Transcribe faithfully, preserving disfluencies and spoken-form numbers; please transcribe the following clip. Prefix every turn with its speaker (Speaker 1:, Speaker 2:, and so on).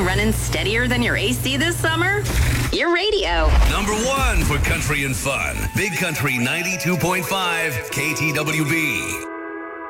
Speaker 1: running steadier than your A C this summer? Your radio.
Speaker 2: Number one for country and fun. Big Country ninety-two point five K T W B.